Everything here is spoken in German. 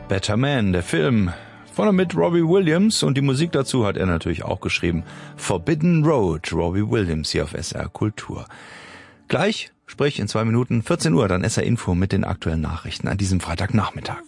Better Man, der Film von und mit Robbie Williams, und die Musik dazu hat er natürlich auch geschrieben. Forbidden Road, Robbie Williams hier auf SR Kultur. Gleich, sprich in 2 Minuten, 14 Uhr, dann SR Info mit den aktuellen Nachrichten an diesem Freitagnachmittag.